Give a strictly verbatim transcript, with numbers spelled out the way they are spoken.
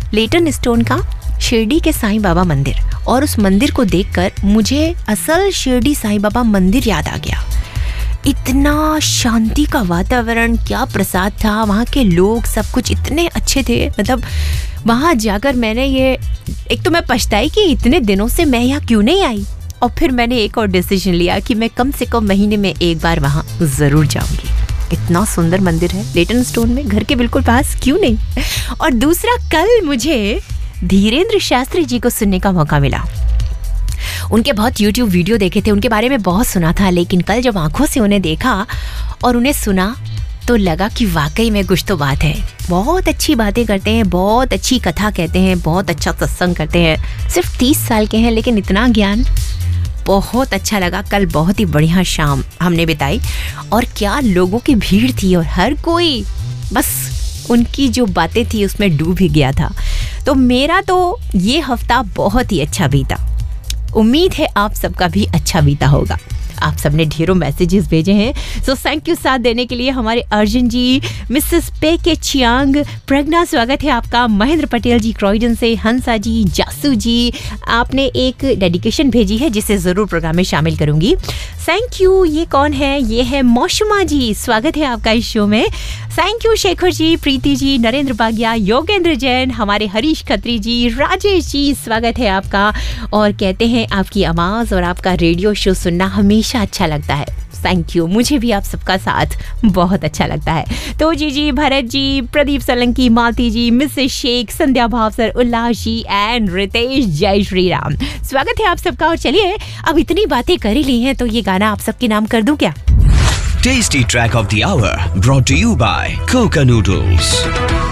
लेटन stone का शिरडी के साईं बाबा मंदिर, और उस मंदिर को देखकर मुझे असल शिरडी साईं बाबा मंदिर याद आ गया। इतना शांति का वातावरण, क्या प्रसाद था, वहाँ के लोग, सब कुछ इतने अच्छे थे। मतलब वहाँ जाकर मैंने ये, एक तो मैं पछताई कि इतने दिनों से मैं यहाँ क्यों नहीं आई, और फिर मैंने एक और डिसीजन लिया कि मैं कम से कम महीने में एक बार वहाँ ज़रूर जाऊँगी। इतना सुंदर मंदिर है लेटन स्टोन में, घर के बिल्कुल पास, क्यों नहीं। और दूसरा, कल मुझे धीरेन्द्र शास्त्री जी को सुनने का मौका मिला। उनके बहुत यूट्यूब वीडियो देखे थे, उनके बारे में बहुत सुना था, लेकिन कल जब आंखों से उन्हें देखा और उन्हें सुना तो लगा कि वाकई में कुछ तो बात है। बहुत अच्छी बातें करते हैं, बहुत अच्छी कथा कहते हैं, बहुत अच्छा सत्संग करते हैं। सिर्फ तीस साल के हैं लेकिन इतना ज्ञान, बहुत अच्छा लगा। कल बहुत ही बढ़िया शाम हमने बिताई, और क्या लोगों की भीड़ थी, और हर कोई बस उनकी जो बातें थी उसमें डूब ही गया था। तो मेरा तो ये हफ्ता बहुत ही अच्छा बीता, उम्मीद है आप सबका भी अच्छा बीता होगा। आप सबने ढेरों मैसेजेस भेजे हैं, सो थैंक यू साथ देने के लिए। हमारे अर्जुन जी, मिसेस पे के चियांग, प्रज्ञा स्वागत है आपका, महेंद्र पटेल जी क्रॉइडन से, हंसा जी, जासू जी, आपने एक डेडिकेशन भेजी है जिसे ज़रूर प्रोग्राम में शामिल करूंगी, थैंक यू। ये कौन है? ये है मौसुमा जी, स्वागत है आपका इस शो में, थैंक यू। शेखर जी, प्रीति जी, नरेंद्र बागिया, योगेंद्र जैन, हमारे हरीश खत्री जी, राजेश जी, स्वागत है आपका। और कहते हैं आपकी आवाज़ और आपका रेडियो शो सुनना हमेशा अच्छा लगता है, थैंक यू। मुझे भी आप सबका साथ बहुत अच्छा लगता है। तो जी जी, भरत जी, प्रदीप सोलंकी, मालती जी, Mrs Sheikh, Sandhya Bhavsar, Ullas ji and Ritesh, जय श्री राम, स्वागत है आप सबका। और चलिए, अब इतनी बातें कर ही ली हैं तो ये गाना आप सबके नाम कर दूं क्या? Tasty track of the hour brought to you by Coca Noodles.